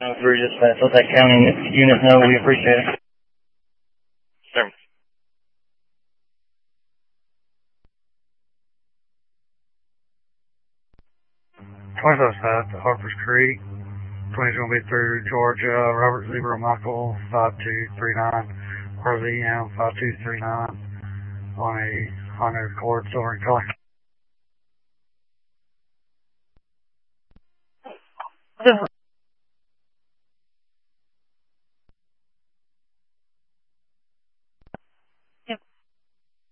We're just let that county unit know we appreciate it. Sure. Harper's Creek. 20's going to be through Georgia. Robert Zebra Michael 5239. RZM 5239 on a Honda Accord silver in color.